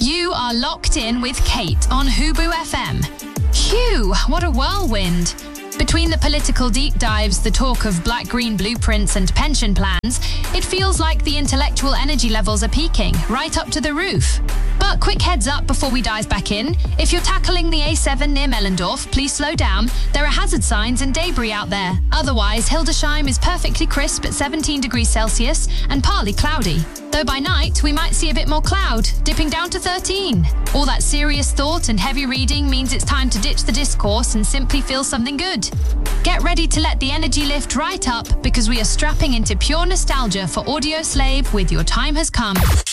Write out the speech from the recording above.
You are locked in with Kate on Hubu FM. Phew, what a whirlwind. Between the political deep dives, the talk of black-green blueprints and pension plans, it feels like the intellectual energy levels are peaking, right up to the roof. But quick heads up before we dive back in. If you're tackling the A7 near Mellendorf, please slow down. There are hazard signs and debris out there. Otherwise, Hildesheim is perfectly crisp at 17 degrees Celsius and partly cloudy. Though by night, we might see a bit more cloud, dipping down to 13. All that serious thought and heavy reading means it's time to ditch the discourse and simply feel something good. Get ready to let the energy lift right up because we are strapping into pure nostalgia for Audio Slave with Your Time Has Come.